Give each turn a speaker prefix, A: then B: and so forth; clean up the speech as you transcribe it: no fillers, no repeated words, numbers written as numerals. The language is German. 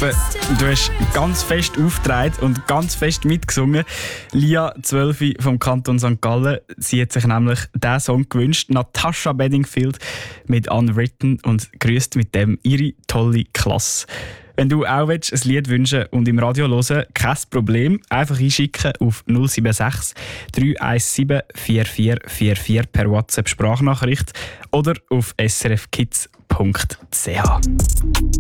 A: hoffe, du hast ganz fest aufgetragen und ganz fest mitgesungen. Lia, 12 vom Kanton St. Gallen, sie hat sich nämlich diesen Song gewünscht. Natasha Bedingfield mit Unwritten und grüßt mit dem ihre tolle Klasse. Wenn du auch ein Lied wünschen und im Radio hören, kein Problem. Einfach einschicken auf 076 317 4444 per WhatsApp-Sprachnachricht oder auf srfkids.ch.